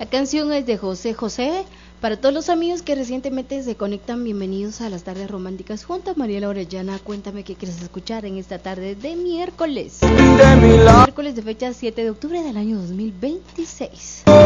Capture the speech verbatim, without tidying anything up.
canción es de José José. Para todos los amigos que recientemente se conectan, bienvenidos a las tardes románticas junto a Mariela Orellana. Cuéntame qué quieres escuchar en esta tarde de miércoles. Miércoles de fecha siete de octubre del año dos mil veintiséis.